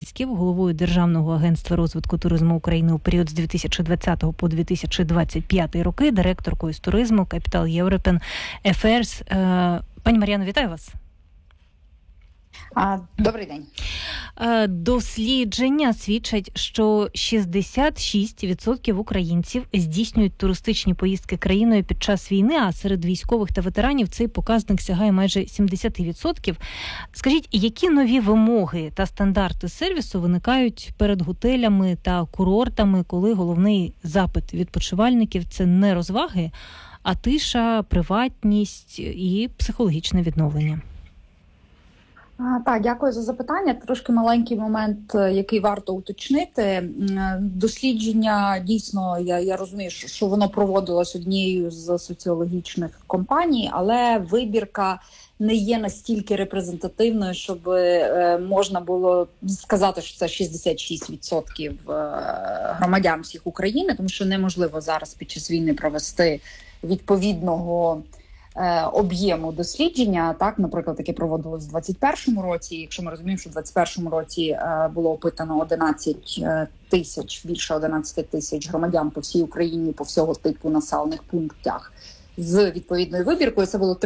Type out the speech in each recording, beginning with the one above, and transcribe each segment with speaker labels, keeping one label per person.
Speaker 1: Ковальський, головою Державного агентства розвитку туризму України у період з 2020 по 2025 роки, директоркою з туризму Capital European Affairs. Пані Мар'яно, вітаю вас.
Speaker 2: Добрий день.
Speaker 1: Дослідження свідчать, що 66% українців здійснюють туристичні поїздки країною під час війни, а серед військових та ветеранів цей показник сягає майже 70%. Скажіть, які нові вимоги та стандарти сервісу виникають перед готелями та курортами, коли головний запит відпочивальників – це не розваги, а тиша, приватність і психологічне відновлення?
Speaker 2: Так, дякую за запитання. Трошки маленький момент, який варто уточнити. Дослідження, дійсно, я розумію, що воно проводилось однією з соціологічних компаній, але вибірка не є настільки репрезентативною, щоб можна було сказати, що це 66% громадян всіх України, тому що неможливо зараз під час війни провести відповідного об'єму дослідження, так, наприклад, яке проводилось у 2021 році. Якщо ми розуміємо, що в 2021 році було опитано більше 11 тисяч громадян по всій Україні, по всього типу населених пунктах з відповідною вибіркою, це було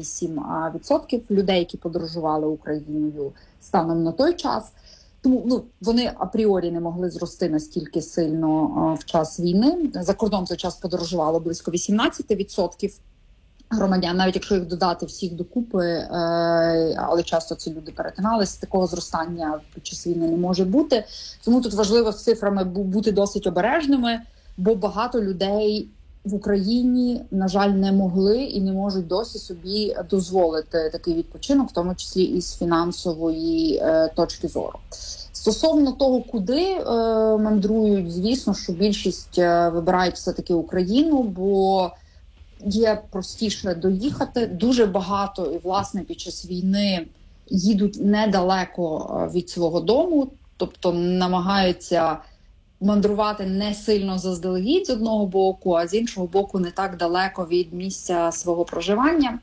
Speaker 2: 38% людей, які подорожували Україною станом на той час. Тому вони апріорі не могли зрости настільки сильно в час війни. За кордон в той час подорожувало близько 18% громадян, навіть якщо їх додати всіх докупи, але часто ці люди перетиналися, такого зростання під час війни не може бути. Тому тут важливо з цифрами бути досить обережними, бо багато людей в Україні, на жаль, не могли і не можуть досі собі дозволити такий відпочинок, в тому числі і з фінансової точки зору. Стосовно того, куди мандрують, звісно, що більшість вибирають все-таки Україну, бо є простіше доїхати. Дуже багато, і, власне, під час війни їдуть недалеко від свого дому, тобто намагаються мандрувати не сильно заздалегідь з одного боку, а з іншого боку не так далеко від місця свого проживання.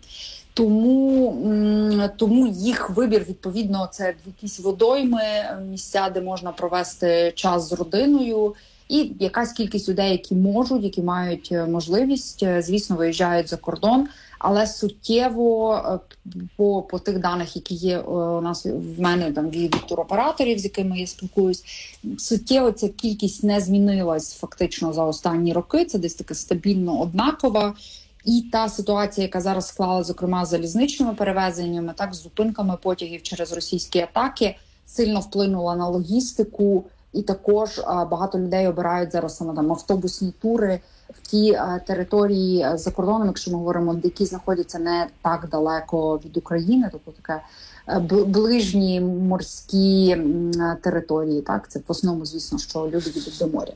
Speaker 2: Тому їх вибір, відповідно, це якісь водойми, місця, де можна провести час з родиною, і якась кількість людей, які можуть, які мають можливість, звісно, виїжджають за кордон, але суттєво по тих даних, які є у нас в мене там від туроператорів, з якими я спілкуюсь, суттєво ця кількість не змінилась фактично за останні роки. Це десь така стабільно однакова. І та ситуація, яка зараз склала, зокрема, з залізничними перевезеннями, так, з зупинками потягів через російські атаки, сильно вплинула на логістику. І також багато людей обирають зараз саме там автобусні тури в ті території за кордоном, якщо ми говоримо, які знаходяться не так далеко від України, тобто таке ближні морські території. Так, це в основному, звісно, що люди їдуть до моря.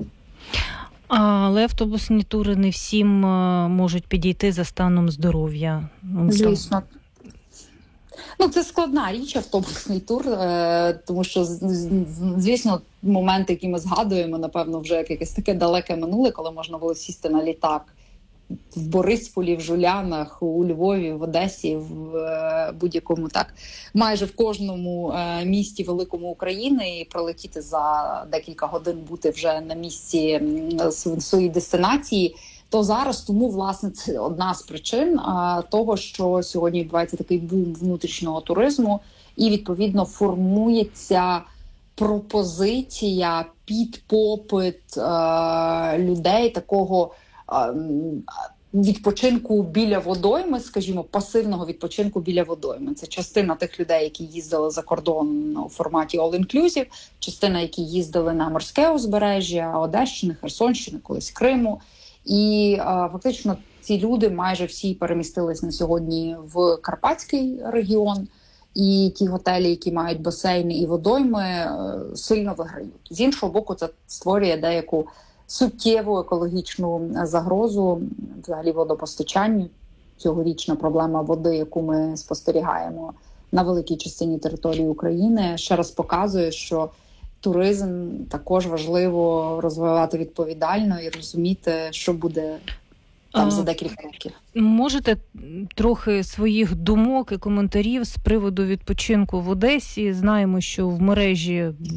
Speaker 1: Але автобусні тури не всім можуть підійти за станом здоров'я.
Speaker 2: Звісно. Це складна річ, автобусний тур, тому що, звісно, моменти, які ми згадуємо, напевно, вже якесь таке далеке минуле, коли можна було сісти на літак в Борисполі, в Жулянах, у Львові, в Одесі, в будь-якому, так, майже в кожному місті великому України і пролетіти за декілька годин, бути вже на місці своєї дестинації. То зараз тому, власне, це одна з причин того, що сьогодні відбувається такий бум внутрішнього туризму і, відповідно, формується пропозиція під попит людей такого відпочинку біля водойми, скажімо, пасивного відпочинку біля водойми. Це частина тих людей, які їздили за кордон у форматі all-inclusive, частина, які їздили на морське узбережжя Одещини, Херсонщини, колись Криму. І фактично ці люди майже всі перемістились на сьогодні в Карпатський регіон, і ті готелі, які мають басейни і водойми, сильно виграють. З іншого боку, це створює деяку суттєву екологічну загрозу взагалі водопостачанню. Цьогорічна проблема води, яку ми спостерігаємо на великій частині території України, ще раз показує, що туризм також важливо розвивати відповідально і розуміти, що буде там за декілька років.
Speaker 1: Можете трохи своїх думок і коментарів з приводу відпочинку в Одесі? Знаємо, що в мережі